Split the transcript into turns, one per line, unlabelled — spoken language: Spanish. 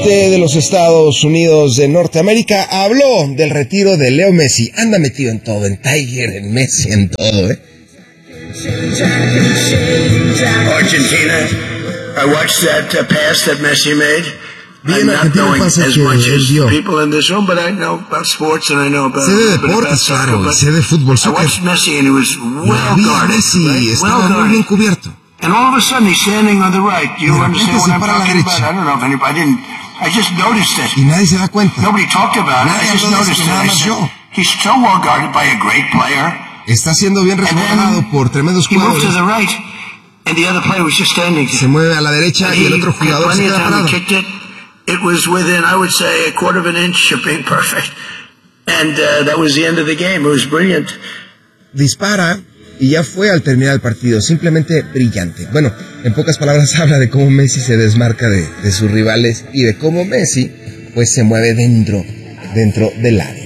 presidente de los Estados Unidos de Norteamérica habló del retiro de Leo Messi. Anda metido en todo, en Tiger, en Messi, en todo,
Argentina, I watched that pass that Messi made.
Bien, Argentina pasa que él dio. Sé de deportes, claro, sé de fútbol, soccer. Vi a Messi, estaba muy bien cubierto.
And all of a sudden he's standing on the right. You understand what I'm talking about? I don't know if anybody didn't. I just noticed it.
Y nadie se da cuenta.
Nobody talked about it. I just noticed it. I said, he's so well guarded by a great player.
Está siendo bien resguardado por tremendos jugadores.
He moved to the right, and the other player was just standing there.
Se mueve a la derecha y el otro jugador se queda parado.
It was within, I would say, a quarter of an inch of being perfect. And that was the end of the game. It was brilliant.
Dispara y ya fue al terminar el partido, simplemente brillante. Bueno, en pocas palabras habla de cómo Messi se desmarca de sus rivales y de cómo Messi pues se mueve dentro del área.